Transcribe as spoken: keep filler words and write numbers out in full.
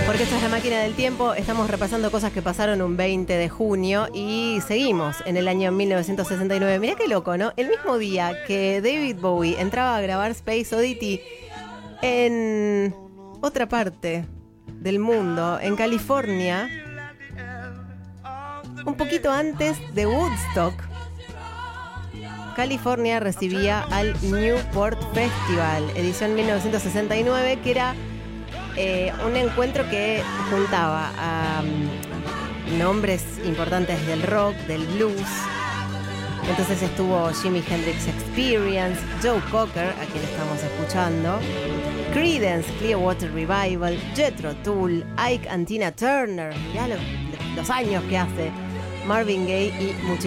Porque esta es la máquina del tiempo, estamos repasando cosas que pasaron un veinte de junio y seguimos en el año mil novecientos sesenta y nueve. Mirá qué loco, ¿no? El mismo día que David Bowie entraba a grabar Space Oddity en otra parte del mundo, en California, un poquito antes de Woodstock, California recibía al Newport Festival, edición mil novecientos sesenta y nueve, que era eh, un encuentro que juntaba a um, nombres importantes del rock, del blues. Entonces estuvo Jimi Hendrix Experience, Joe Cocker, a quien estamos escuchando, Creedence Clearwater Revival, Jethro Tull, Ike and Tina Turner, mirá lo, los años que hace, Marvin Gaye y muchísimos